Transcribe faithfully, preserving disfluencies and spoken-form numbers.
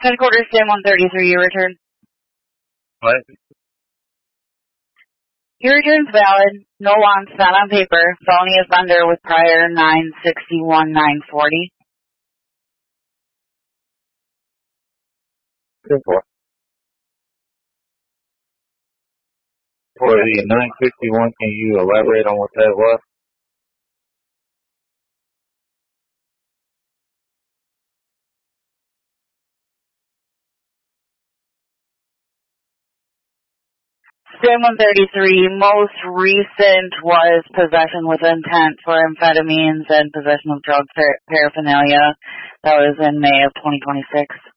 Headquarters, Sim one thirty-three, you return. What? Your return's valid. No wants, not on paper. Felony offender with prior nine sixty-one nine forty. Good for. For the nine sixty-one, can you elaborate on what that was? Sim one thirty-three, most recent was possession with intent for amphetamines and possession of drug par- paraphernalia. That was in May of twenty twenty-six.